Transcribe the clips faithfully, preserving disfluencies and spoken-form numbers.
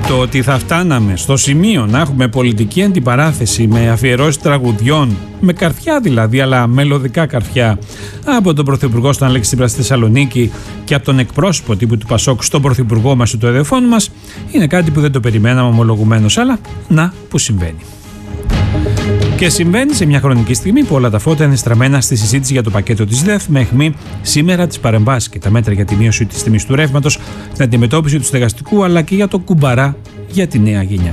Το ότι θα φτάναμε στο σημείο να έχουμε πολιτική αντιπαράθεση με αφιερώσεις τραγουδιών, με καρφιά δηλαδή, αλλά μελωδικά καρφιά, από τον Πρωθυπουργό στον Αλέξη Τσίπρα στη Θεσσαλονίκη και από τον εκπρόσωπο τύπου του Πασόκ στον Πρωθυπουργό μας του εδεφών μας, είναι κάτι που δεν το περιμέναμε ομολογουμένως, αλλά να που συμβαίνει. Και συμβαίνει σε μια χρονική στιγμή που όλα τα φώτα είναι στραμμένα στη συζήτηση για το πακέτο της ΔΕΘ, με αιχμή σήμερα τις παρεμβάσεις και τα μέτρα για τη μείωση της τιμής του ρεύματος, την αντιμετώπιση του στεγαστικού αλλά και για το κουμπαρά για τη νέα γενιά.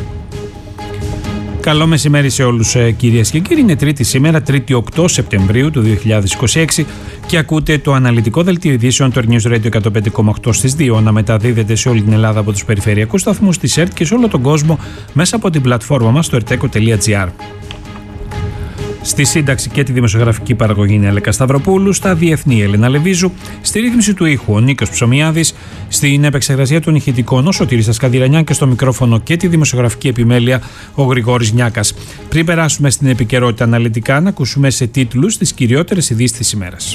Καλό μεσημέρι σε όλους, κυρίες και κύριοι. Είναι Τρίτη σήμερα, Τρίτη οκτώ Σεπτεμβρίου του δύο χιλιάδες είκοσι έξι, και ακούτε το αναλυτικό δελτίο ειδήσεων του News Radio εκατόν πέντε κόμμα οκτώ στις δύο, να μεταδίδεται σε όλη την Ελλάδα από τους περιφερειακούς σταθμούς της ΕΡΤ και σε όλο τον κόσμο μέσα από την πλατφόρμα μας στο ερτέκο τελεία τζι άρ. Στη σύνταξη και τη δημοσιογραφική παραγωγή είναι Αλέκα Σταυροπούλου, στα διεθνή Έλενα Λεβίζου, στη ρύθμιση του ήχου ο Νίκος Ψωμιάδης, στην επεξεργασία των ηχητικών ο Σωτήρης Ασκαδηρανιά και στο μικρόφωνο και τη δημοσιογραφική επιμέλεια ο Γρηγόρης Νιάκας. Πριν περάσουμε στην επικαιρότητα αναλυτικά, να ακούσουμε σε τίτλους τις κυριότερες ειδήσεις της ημέρας.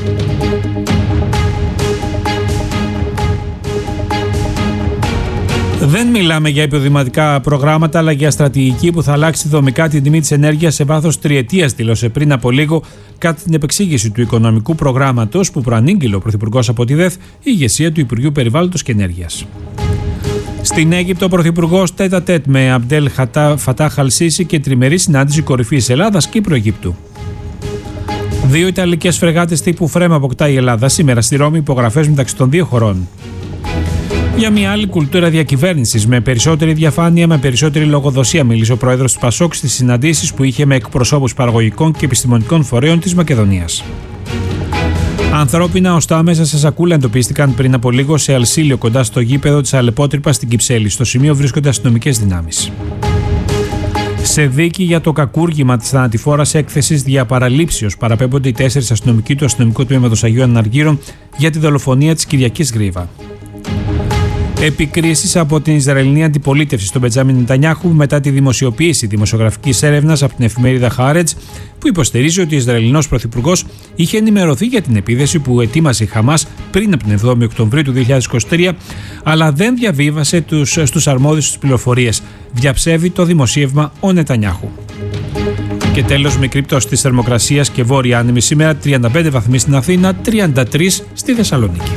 Δεν μιλάμε για υποδηματικά προγράμματα, αλλά για στρατηγική που θα αλλάξει δομικά την τιμή της ενέργειας σε βάθος τριετίας, δήλωσε πριν από λίγο κατά την επεξήγηση του οικονομικού προγράμματος που προανήγγειλε ο Πρωθυπουργός από τη ΔΕΘ, η ηγεσία του Υπουργείου Περιβάλλοντος και Ενέργειας. Στην Αίγυπτο, ο Πρωθυπουργός τέτα τέτ με Αμπτέλ Φατάχ Αλ Σίσι και τριμερή συνάντηση κορυφής Ελλάδας-Κύπρου-Αιγύπτου. Δύο Ιταλικές φρεγάτες τύπου Φρέμα αποκτά η Ελλάδα σήμερα στη Ρώμη, υπογραφές μεταξύ των δύο χωρών. Για μια άλλη κουλτούρα διακυβέρνησης με περισσότερη διαφάνεια, με περισσότερη λογοδοσία, μίλησε ο πρόεδρος του Πασόκ στις συναντήσεις που είχε με εκπροσώπους παραγωγικών και επιστημονικών φορέων της Μακεδονίας. Ανθρώπινα οστά μέσα σε σακούλα εντοπίστηκαν πριν από λίγο σε Αλσίλιο, κοντά στο γήπεδο της Αλεπότρυπας στην Κυψέλη. Στο σημείο βρίσκονται αστυνομικές δυνάμεις. Σε δίκη για το κακούργημα της θανατηφόρας έκθεσης δια παραλήψεως παραπέμπονται οι τέσσερις αστυνομικοί του αστυνομικού τμήματος Αγίου Αναργύρων για τη δολοφονία της Κυριακής Γρίβα. Επικρίσεις από την Ισραηλινή αντιπολίτευση στον Μπεντζάμιν Νετανιάχου μετά τη δημοσιοποίηση δημοσιογραφικής έρευνας από την εφημερίδα Χάρετζ, που υποστηρίζει ότι ο Ισραηλινός πρωθυπουργός είχε ενημερωθεί για την επίθεση που ετοίμασε η Χαμάς πριν από την εβδόμη Οκτωβρίου του δύο χιλιάδες είκοσι τρία, αλλά δεν διαβίβασε τους, στους αρμόδιους τις πληροφορίες. Διαψεύδει το δημοσίευμα ο Νετανιάχου. Και τέλος, μικρή πτώση της θερμοκρασίας και βόρεια άνεμη σήμερα, τριάντα πέντε βαθμοί στην Αθήνα, τριάντα τρεις στη Θεσσαλονίκη.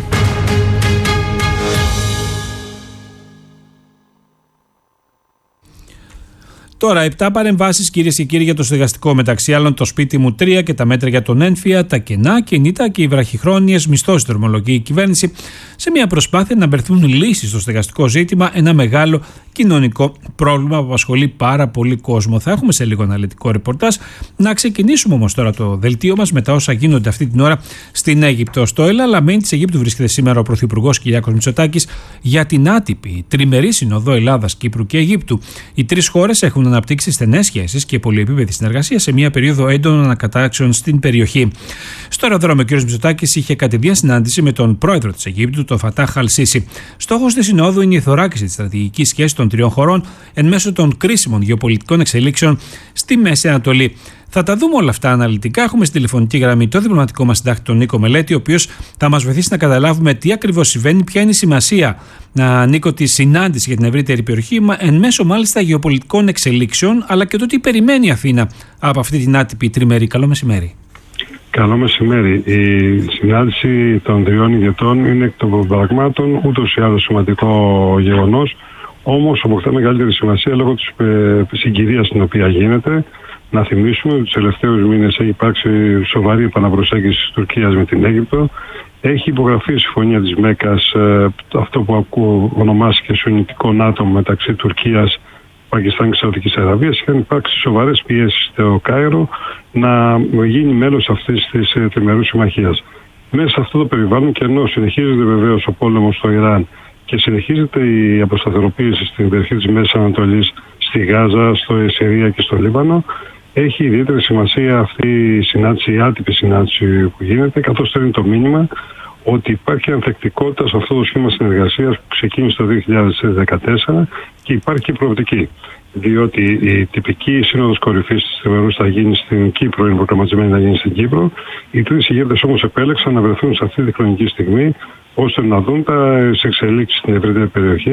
Τώρα, επτά παρεμβάσεις, κυρίες και κύριοι, για το στεγαστικό. Μεταξύ άλλων, το σπίτι μου τρία και τα μέτρα για τον ένφια, τα κενά και νύτα και οι βραχυχρόνιες μισθώσεις, δρομολογεί η κυβέρνηση, σε μια προσπάθεια να μπερθούν λύσεις στο στεγαστικό ζήτημα, ένα μεγάλο κοινωνικό πρόβλημα που απασχολεί πάρα πολύ κόσμο. Θα έχουμε σε λίγο αναλυτικό ρεπορτάζ. Να ξεκινήσουμε όμως τώρα το δελτίο μας με τα όσα γίνονται αυτή την ώρα στην Αίγυπτο. Στο Ελ-Αλαμέν της Αιγύπτου βρίσκεται σήμερα ο Πρωθυπουργός Κυριάκος Μητσοτάκης για την άτυπη τριμερή σύνοδο Ελλάδας, Κύπρου και Αιγύπτου. Οι τρεις χώρες έχουν αναπτύξει στενές σχέσεις και πολυεπίπεδη συνεργασία σε μια περίοδο έντονων ανακατάξεων στην περιοχή. Στο αεροδρόμιο, ο κ. Μητσοτάκης είχε κατηδίαν συνάντηση με τον πρόεδρο της Αιγύπτου, τον Φατάχ Αλ Σίσι. Στόχος της συνόδου είναι η θωράκιση της στρατηγικής σχέσης των τριών χωρών εν μέσω των κρίσιμων γεωπολιτικών εξελίξεων στη Μέση Ανατολή. Θα τα δούμε όλα αυτά αναλυτικά. Έχουμε στη τηλεφωνική γραμμή το διπλωματικό μας συντάκτη, τον Νίκο Μελέτη, ο οποίος θα μας βοηθήσει να καταλάβουμε τι ακριβώς συμβαίνει, ποια είναι η σημασία, να Νίκο, τη συνάντηση για την ευρύτερη περιοχή, εν μέσω μάλιστα γεωπολιτικών εξελίξεων, αλλά και το τι περιμένει η Αθήνα από αυτή την άτυπη τριμερή. Καλό μεσημέρι. Καλό μεσημέρι. Η συνάντηση των τριών ηγετών είναι εκ των πραγμάτων ούτως ή άλλως σημαντικό γεγονός. Όμως αποκτά μεγαλύτερη σημασία λόγω της συγκυρίας στην οποία γίνεται. Να θυμίσουμε ότι τους τελευταίους μήνες έχει υπάρξει σοβαρή επαναπροσέγγιση της Τουρκίας με την Αίγυπτο. Έχει υπογραφεί η συμφωνία της Μέκας, αυτό που ακούω ονομάστηκε σουννιτικό ΝΑΤΟ μεταξύ Τουρκίας, Πακιστάν και Σαουδικής Αραβίας. Είχαν υπάρξει σοβαρές πιέσεις στο Κάιρο να γίνει μέλος αυτής της τριμερούς συμμαχίας. Μέσα σε αυτό το περιβάλλον, και ενώ συνεχίζεται βεβαίως ο πόλεμος στο Ιράν και συνεχίζεται η αποσταθεροποίηση στην περιοχή της Μέσης Ανατολής, στη Γάζα, στο Συρία και στο Λίβανο, έχει ιδιαίτερη σημασία αυτή η συνάντηση, η άτυπη συνάντηση που γίνεται, καθώς στέλνει το μήνυμα ότι υπάρχει ανθεκτικότητα σε αυτό το σχήμα συνεργασίας που ξεκίνησε το δύο χιλιάδες δεκατέσσερα και υπάρχει και προοπτική. Διότι η τυπική σύνοδος κορυφής της τριμερούς θα γίνει στην Κύπρο, είναι προγραμματισμένη να γίνει στην Κύπρο. Οι τρεις ηγέτες όμως επέλεξαν να βρεθούν σε αυτή τη χρονική στιγμή ώστε να δουν τα εξελίξεις στην ευρύτερη περιοχή,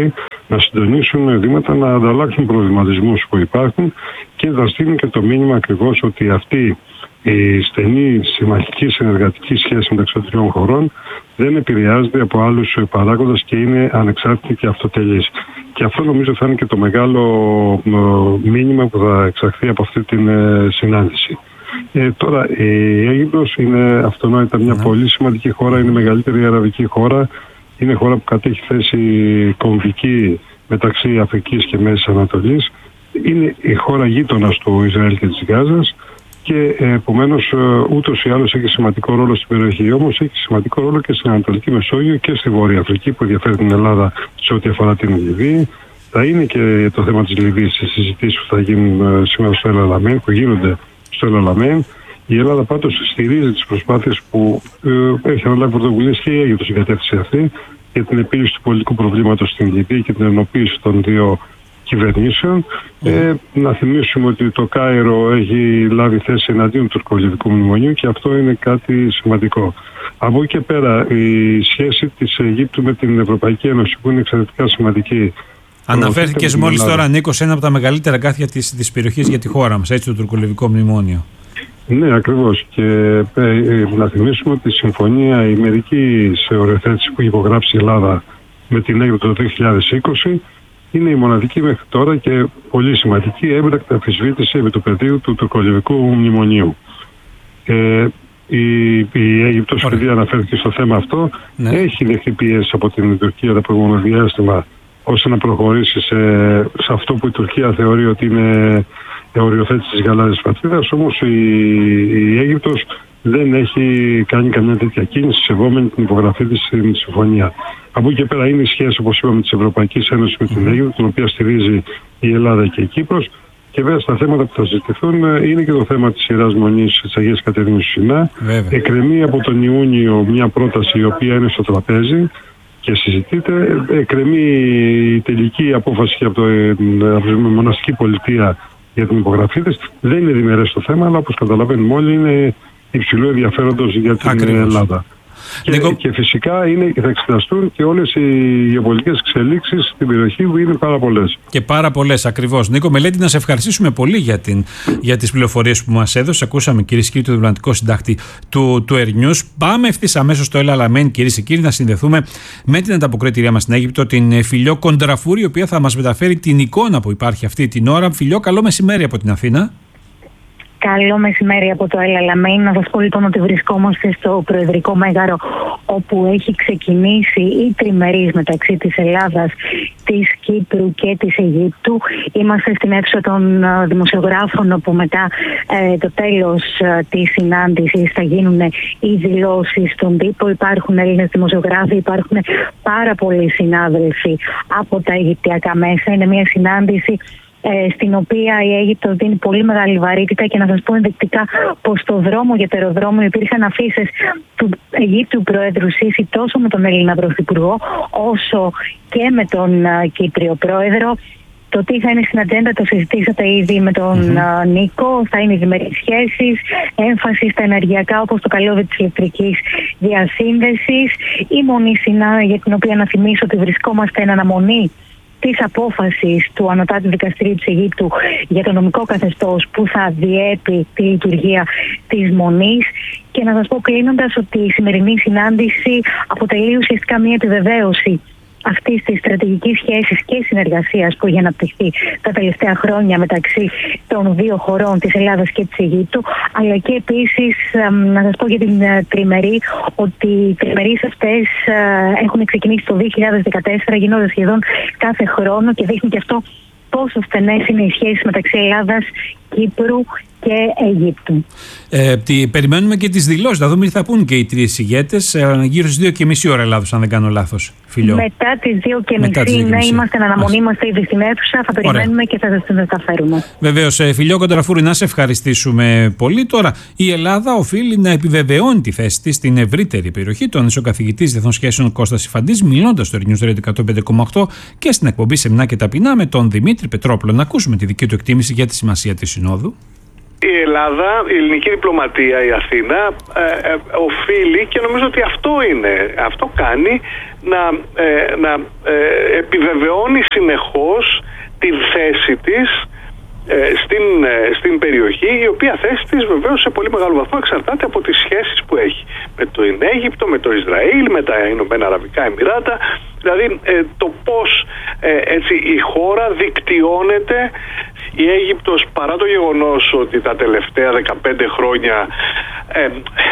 να συντονίσουν βήματα, να ανταλλάξουν προβληματισμούς που υπάρχουν και θα στείλουν και το μήνυμα ακριβώς ότι αυτή η στενή συμμαχική συνεργατική σχέση μεταξύ των τριών χωρών δεν επηρεάζεται από άλλους παράγοντες και είναι ανεξάρτητη και αυτοτελής. Και αυτό νομίζω θα είναι και το μεγάλο μήνυμα που θα εξαχθεί από αυτή την συνάντηση. Ε, τώρα η Αίγυπτος είναι αυτονόητα μια mm. πολύ σημαντική χώρα, είναι η μεγαλύτερη αραβική χώρα, είναι χώρα που κατέχει θέση κομβική μεταξύ Αφρικής και Μέσης Ανατολής, είναι η χώρα γείτονας του Ισραήλ και της Γάζας και επομένως ούτως ή άλλως έχει σημαντικό ρόλο στην περιοχή. Όμως έχει σημαντικό ρόλο και στην Ανατολική Μεσόγειο και στη Βόρεια Αφρική που ενδιαφέρει την Ελλάδα σε ό,τι αφορά την Λιβύη. Θα είναι και το θέμα της Λιβύης στις συζητήσεις που θα γίνουν σήμερα στο Ελ Αλαμέιν, που γίνονται στο Ελ Αλαμέιν. Η Ελλάδα πάντως στηρίζει τις προσπάθειες που ε, έχει αναλάβει πρωτοβουλίες και η Αίγυπτος στην κατεύθυνση αυτή για την επίλυση του πολιτικού προβλήματος στην Λιβύη και την ενοποίηση των δύο κυβερνήσεων. Mm. Ε, να θυμίσουμε ότι το Κάιρο έχει λάβει θέση εναντίον του τουρκολιβικού μνημονίου και αυτό είναι κάτι σημαντικό. Από εκεί και πέρα η σχέση της Αιγύπτου με την Ευρωπαϊκή Ένωση που είναι εξαιρετικά σημαντική. Αναφέρθηκες μόλις τώρα, Νίκο, σε ένα από τα μεγαλύτερα κάθια της, της περιοχής για τη χώρα μας, έτσι, το τουρκολιβικό μνημόνιο. Ναι, ακριβώς. Και ε, ε, να θυμίσουμε ότι η συμφωνία η μερική σε οριοθέτηση που έχει υπογράψει η Ελλάδα με την Αίγυπτο το δύο χιλιάδες είκοσι είναι η μοναδική μέχρι τώρα και πολύ σημαντική έμπρακτη αμφισβήτηση επί του πεδίου του τουρκολιβικού μνημονίου. Ε, η, η Αίγυπτος, επειδή αναφέρθηκε στο θέμα αυτό, ναι. έχει δεχτεί πιέσεις από την Τουρκία το προηγούμενο διάστημα ώστε να προχωρήσει σε, σε αυτό που η Τουρκία θεωρεί ότι είναι οριοθέτηση της γαλάζιας πατρίδας, όμως η, η Αίγυπτος δεν έχει κάνει καμιά τέτοια κίνηση σεβόμενη την υπογραφή της στην συμφωνία. Από εκεί και πέρα είναι η σχέση, όπως είπαμε, της Ευρωπαϊκής Ένωσης με την Αίγυπτο, την οποία στηρίζει η Ελλάδα και η Κύπρος. Και βέβαια στα θέματα που θα συζητηθούν είναι και το θέμα της Ιεράς Μονής της Αγίας Κατερίνης του Σινά. Εκκρεμεί από τον Ιούνιο μια πρόταση η οποία είναι στο τραπέζι και συζητείται. Εκκρεμεί η τελική απόφαση από, το, από τη μοναστική πολιτεία για την υπογραφή της. Δεν είναι διμερές το θέμα, αλλά όπως καταλαβαίνουμε όλοι είναι υψηλού ενδιαφέροντος για την Ακριβώς. Ελλάδα. Και, Νίκο... και φυσικά είναι, θα εξεταστούν και όλες οι γεωπολιτικές εξελίξεις στην περιοχή που είναι πάρα πολλές. Και πάρα πολλές, ακριβώς. Νίκο Μελέτη, να σε ευχαριστήσουμε πολύ για, την, για τις πληροφορίες που μας έδωσες. Ακούσαμε, κυρίες και κύριοι, το διπλωματικό συντάκτη του, του Air News. Πάμε ευθύς αμέσως στο Ελ Αλαμέιν, κυρίες και κύριοι, να συνδεθούμε με την ανταποκρίτηριά μας στην Αίγυπτο, την Φιλιό Κοντραφούρη, η οποία θα μας μεταφέρει την εικόνα που υπάρχει αυτή την ώρα. Φιλιό, καλό μεσημέρι από την Αθήνα. Καλό μεσημέρι από το Ελ Αλαμέιν. Να σας πω λοιπόν ότι βρισκόμαστε στο Προεδρικό Μέγαρο, όπου έχει ξεκινήσει η τριμερής μεταξύ της Ελλάδας, της Κύπρου και της Αιγύπτου. Είμαστε στην αίθουσα των δημοσιογράφων, όπου μετά ε, το τέλος ε, της συνάντησης θα γίνουν οι δηλώσεις στον τύπο. Υπάρχουν Έλληνες δημοσιογράφοι, υπάρχουν πάρα πολλοί συνάδελφοι από τα αιγυπτιακά μέσα. Είναι μια συνάντηση Ε, στην οποία η Αίγυπτος δίνει πολύ μεγάλη βαρύτητα και να σας πω ενδεικτικά πως στο δρόμο για το αεροδρόμιο υπήρχαν αφίσες του Αιγύπτου Προέδρου Σίση τόσο με τον Έλληνα Πρωθυπουργό όσο και με τον uh, Κύπριο Πρόεδρο. Το τι θα είναι στην ατζέντα το συζητήσατε ήδη με τον mm-hmm. uh, Νίκο. Θα είναι οι διμερείς σχέσεις, έμφαση στα ενεργειακά όπως το καλώδιο της ηλεκτρικής διασύνδεσης, η μονή Σινά, για την οποία να θυμίσω ότι βρισκόμαστε εν αναμονή της απόφασης του Ανωτάτου Δικαστηρίου της Αιγύπτου για το νομικό καθεστώς που θα διέπει τη λειτουργία της Μονής. Και να σας πω κλείνοντας ότι η σημερινή συνάντηση αποτελεί ουσιαστικά μια επιβεβαίωση αυτής της στρατηγικής σχέσης και συνεργασίας που έχει αναπτυχθεί τα τελευταία χρόνια μεταξύ των δύο χωρών, της Ελλάδας και της Αιγύπτου, αλλά και επίσης να σας πω για την τριμερή ότι οι τριμερείς αυτές έχουν ξεκινήσει το δύο χιλιάδες δεκατέσσερα, γίνονται σχεδόν κάθε χρόνο και δείχνει και αυτό πόσο στενές είναι οι σχέσεις μεταξύ Ελλάδας, Κύπρου και Αιγύπτου. Ε, τι, περιμένουμε και τις δηλώσεις, να δούμε τι θα πούν και οι τρεις ηγέτες, ε, γύρω στις δύο και μισή ώρα Ελλάδος, αν δεν κάνω λάθος, Φιλιό. Μετά τις δύο και μισή, ναι, είμαστε εν αναμονή, είμαστε ήδη στην αίθουσα, θα περιμένουμε Ωραία. Και θα σας μεταφέρουμε. Βεβαίως, ε, Φιλιό Κοντραφούρη, να σε ευχαριστήσουμε πολύ. Τώρα, η Ελλάδα οφείλει να επιβεβαιώνει τη θέση της στην ευρύτερη περιοχή. Τον ισοκαθηγητής Διεθνών Σχέσεων Κώστας Ιφαντής, μιλώντας στο Air News εκατόν πέντε κόμμα οκτώ και στην εκπομπή Σεμινά και Ταπεινά με τον Δημήτρη Πετρόπουλο. Να ακούσουμε τη δική του εκτίμηση για τη σημασία της Συνόδου. Η Ελλάδα, η ελληνική διπλωματία, η Αθήνα ε, ε, οφείλει, και νομίζω ότι αυτό είναι, αυτό κάνει, να, ε, να ε, επιβεβαιώνει συνεχώς τη θέση της ε, στην, ε, στην περιοχή, η οποία θέση της βεβαίως σε πολύ μεγάλο βαθμό εξαρτάται από τις σχέσεις που έχει με το Αίγυπτο, με το Ισραήλ, με τα Ηνωμένα Αραβικά Εμιράτα. Δηλαδή ε, το πώς ε, έτσι η χώρα δικτυώνεται. Η Αίγυπτος, παρά το γεγονός ότι τα τελευταία δεκαπέντε χρόνια ε,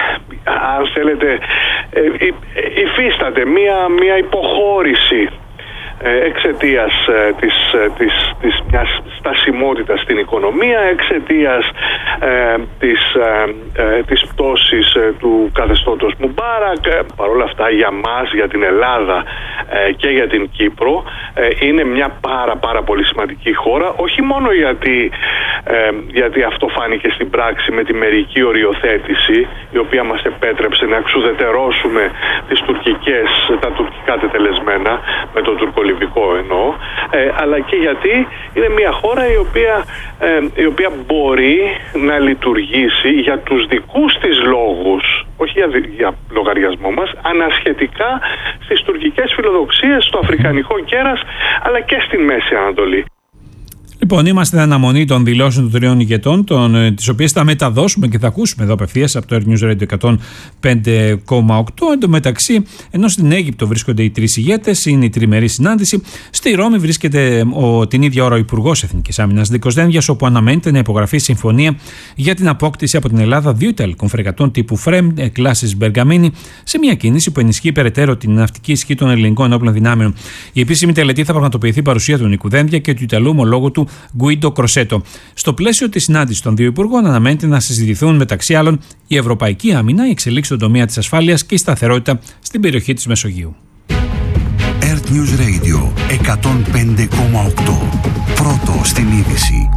αν θέλετε ε, υφίσταται μία, μία υποχώρηση εξαιτίας της, της, της μιας στασιμότητας στην οικονομία, εξαιτίας ε, της, ε, της πτώσης ε, του καθεστώτος Μουμπάρακ. Ε, Παρ' όλα αυτά, για μας, για την Ελλάδα ε, και για την Κύπρο ε, είναι μια πάρα πάρα πολύ σημαντική χώρα, όχι μόνο γιατί, ε, γιατί αυτό φάνηκε στην πράξη με τη μερική οριοθέτηση, η οποία μας επέτρεψε να εξουδετερώσουμε τις τουρκικές, τα τουρκικά τετελεσμένα με το τουρκολιβικό εννοώ, ε, αλλά και γιατί είναι μια χώρα η οποία, ε, η οποία μπορεί να λειτουργήσει για τους δικούς της λόγους, όχι για, για λογαριασμό μας, ανασχετικά στις τουρκικές φιλοδοξίες, στο αφρικανικό κέρας, αλλά και στην Μέση Ανατολή. Λοιπόν, είμαστε στην αναμονή των δηλώσεων των τριών ηγετών, τις οποίες θα μεταδώσουμε και θα ακούσουμε εδώ απευθείας από το Air News Radio εκατόν πέντε κόμμα οκτώ. Εν τω μεταξύ, ενώ στην Αίγυπτο βρίσκονται οι τρεις ηγέτες, είναι η τριμερή συνάντηση. Στη Ρώμη βρίσκεται ο, την ίδια ώρα ο Υπουργός Εθνικής Άμυνας Νίκος Δένδιας, όπου αναμένεται να υπογραφεί συμφωνία για την απόκτηση από την Ελλάδα δύο ιταλικών φρεγατών τύπου Φρέμ, κλάσης Μπεργαμίνη, σε μια κίνηση που ενισχύει περαιτέρω την ναυτική ισχύ των ελληνικών ενόπλων δυνάμεων. Η επίσημη τελετή θα πραγματοποιηθεί παρουσία του Νίκου Δένδια και του Ιταλού ομολόγου του Γκουίντο Κροσέτο. Στο πλαίσιο της συνάντησης των δύο υπουργών, αναμένεται να συζητηθούν μεταξύ άλλων η ευρωπαϊκή άμυνα, η εξελίξη στον τομέα της ασφάλειας και η σταθερότητα στην περιοχή της Μεσογείου. Air News Radio εκατόν πέντε κόμμα οκτώ. Πρώτο στην είδηση.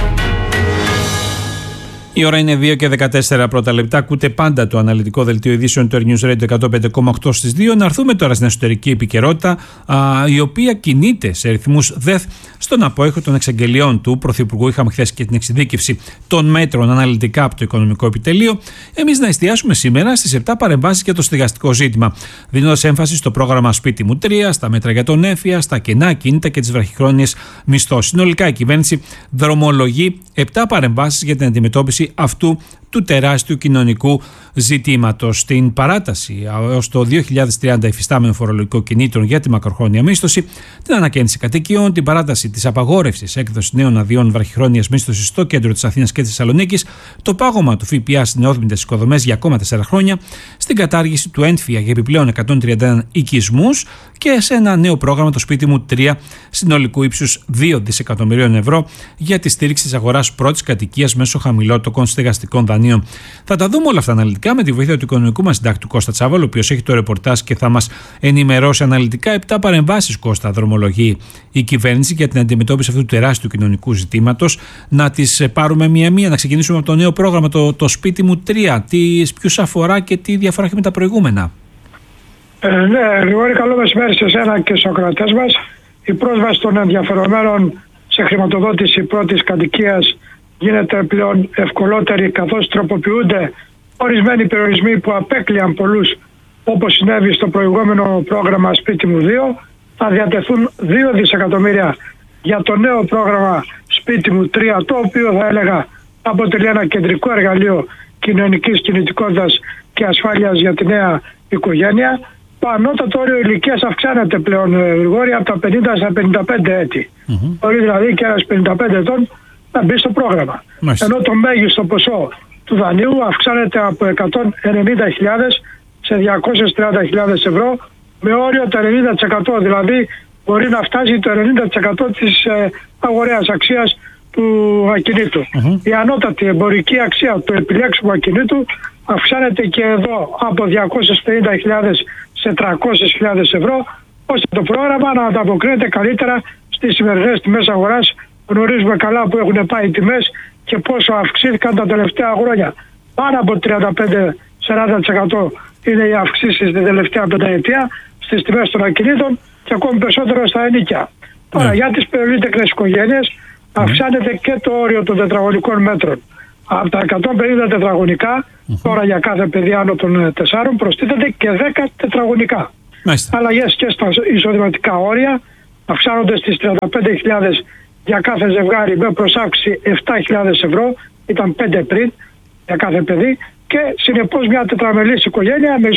Η ώρα είναι δύο και δεκατέσσερα πρώτα λεπτά. Ακούτε πάντα το αναλυτικό δελτίο ειδήσεων του Air News Radio εκατόν πέντε κόμμα οκτώ στις δύο. Να έρθουμε τώρα στην εσωτερική επικαιρότητα, α, η οποία κινείται σε ρυθμούς ΔΕΘ στον απόϊχο των εξαγγελιών του Πρωθυπουργού. Είχαμε χθες και την εξειδίκευση των μέτρων αναλυτικά από το Οικονομικό Επιτελείο. Εμείς να εστιάσουμε σήμερα στις επτά παρεμβάσεις για το στεγαστικό ζήτημα, δίνοντας έμφαση στο πρόγραμμα Σπίτι μου τρία, στα μέτρα για τον έμφυα, στα κενά ακίνητα και τις βραχυχρόνιες μισθώσεις. Συνολικά η κυβέρνηση δρομολογεί επτά παρεμβάσεις για την αντιμετώπιση αυτού του τεράστιου κοινωνικού ζητήματος. Στην παράταση έως το δύο χιλιάδες τριάντα υφιστάμενων φορολογικών κινήτρων για τη μακροχρόνια μίσθωση, την ανακαίνιση κατοικιών, την παράταση της απαγόρευσης έκδοσης νέων αδειών βραχυχρόνιας μίσθωσης στο κέντρο της Αθήνας και της Θεσσαλονίκης, το πάγωμα του ΦΠΑ στις νεόδμητες οικοδομές για ακόμα τέσσερα χρόνια, στην κατάργηση του έμφυα για επιπλέον εκατόν τριάντα ένα οικισμούς και σε ένα νέο πρόγραμμα, το Σπίτι μου τρία, συνολικού ύψους δύο δισεκατομμυρίων ευρώ για τη στήριξη της αγοράς πρώτης κατοικίας μέσω χαμηλότοκων στεγαστικών δανείων. Θα τα δούμε όλα αυτά αναλυτικά με τη βοήθεια του οικονομικού μας συντάκτη Κώστα Τσάβαλου, ο οποίος έχει το ρεπορτάζ και θα μας ενημερώσει αναλυτικά. Επτά παρεμβάσεις, Κώστα, δρομολογεί η κυβέρνηση για την αντιμετώπιση αυτού του τεράστιου κοινωνικού ζητήματος. Να τις πάρουμε μία-μία, να ξεκινήσουμε από το νέο πρόγραμμα, το, το Σπίτι μου τρία. Τι, ποιους αφορά και τι διαφορά έχει με τα προηγούμενα? Ε, ναι, Γρηγόρη, καλό μεσημέρι σε εσένα και στους ακροατές μας. Η πρόσβαση των ενδιαφερομένων σε χρηματοδότηση πρώτης κατοικίας γίνεται πλέον ευκολότερη, καθώς τροποποιούνται ορισμένοι περιορισμοί που απέκλειαν πολλούς, όπως συνέβη στο προηγούμενο πρόγραμμα Σπίτι μου δύο. Θα διατεθούν δύο δισεκατομμύρια για το νέο πρόγραμμα Σπίτι μου τρία, το οποίο θα έλεγα αποτελεί ένα κεντρικό εργαλείο κοινωνικής κινητικότητας και ασφάλειας για τη νέα οικογένεια. Το ανώτατο όριο ηλικίας αυξάνεται πλέον, Γρηγόρη, από τα πενήντα στα πενήντα πέντε έτη. Mm-hmm. Μπορεί δηλαδή και ένας πενήντα πέντε ετών να μπει στο πρόγραμμα. Μάλιστα. Ενώ το μέγιστο ποσό του δανείου αυξάνεται από εκατόν ενενήντα χιλιάδες σε διακόσιες τριάντα χιλιάδες ευρώ, με όριο το ενενήντα τοις εκατό, δηλαδή μπορεί να φτάσει το ενενήντα τοις εκατό της ε, αγοραίας αξίας του ακινήτου. Mm-hmm. Η ανώτατη εμπορική αξία του επιλέξιμου ακινήτου αυξάνεται και εδώ από διακόσιες πενήντα χιλιάδες σε τριακόσιες χιλιάδες ευρώ, ώστε το πρόγραμμα να ανταποκρίνεται καλύτερα στις σημερινές τιμές αγοράς. Γνωρίζουμε καλά που έχουν πάει οι τιμές και πόσο αυξήθηκαν τα τελευταία χρόνια. Πάνω από τριάντα πέντε με σαράντα τοις εκατό είναι οι αυξήσεις την τελευταία πενταετία στις τιμές των ακινήτων και ακόμη περισσότερο στα ενοίκια. Mm. Τώρα για τις πολύτεκνες οικογένειες mm. αυξάνεται και το όριο των τετραγωνικών μέτρων Από τα εκατόν πενήντα τετραγωνικά, mm-hmm. τώρα για κάθε παιδί άνω των τεσσάρων προστίθεται και δέκα τετραγωνικά. Μάλιστα. Αλλαγές και στα εισοδηματικά όρια, αυξάνονται στις τριάντα πέντε χιλιάδες για κάθε ζευγάρι με προσάυξη επτά χιλιάδες ευρώ, ήταν πέντε πριν για κάθε παιδί, και συνεπώς μια τετραμελής οικογένεια με